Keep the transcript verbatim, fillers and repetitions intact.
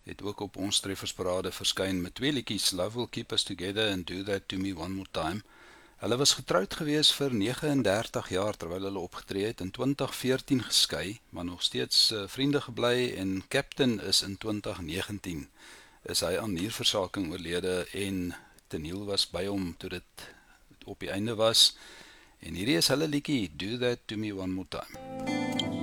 het ook op ons treffersparade verskyn met twee liedjies, Love Will Keep Us Together en Do That To Me One More Time. Hulle was getroud gewees vir negentig en dertig jaar terwyl hulle opgetree het, in twintig veertien geskei, maar nog steeds uh, vriende gebly, en Captain is in twintig negentien is hy aan nierversaking oorlede, en Tenniel was by hom toe dit op die einde was, en hierdie is hulle liedjie, Do That To Me One More Time.